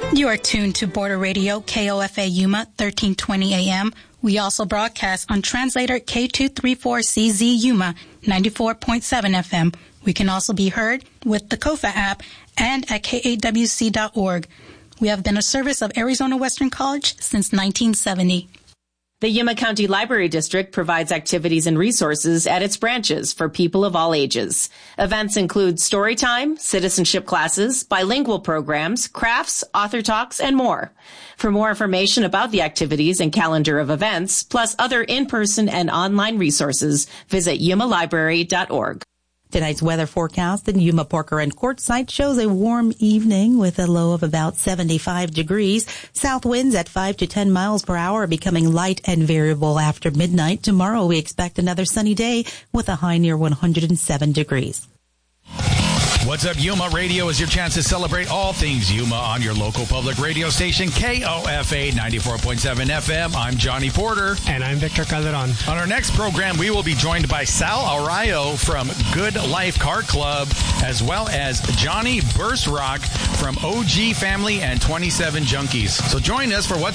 You are tuned to Border Radio, KOFA Yuma, 1320 AM. We also broadcast on translator K234CZ Yuma, 94.7 FM. We can also be heard with the KOFA app and at KAWC.org. We have been a service of Arizona Western College since 1970. The Yuma County Library District provides activities and resources at its branches for people of all ages. Events include story time, citizenship classes, bilingual programs, crafts, author talks, and more. For more information about the activities and calendar of events, plus other in-person and online resources, visit yumalibrary.org. Tonight's weather forecast in Yuma, Porker, and Quartzsite shows a warm evening with a low of about 75 degrees. South winds at 5 to 10 miles per hour becoming light and variable after midnight. Tomorrow we expect another sunny day with a high near 107 degrees. What's Up Yuma Radio is your chance to celebrate all things Yuma on your local public radio station, KOFA 94.7 FM. I'm Johnny Porter. And I'm Victor Calderon. On our next program, we will be joined by Sal Arroyo from Good Life Car Club, as well as Johnny Bursrock from OG Family and 27 Junkies. So join us for What's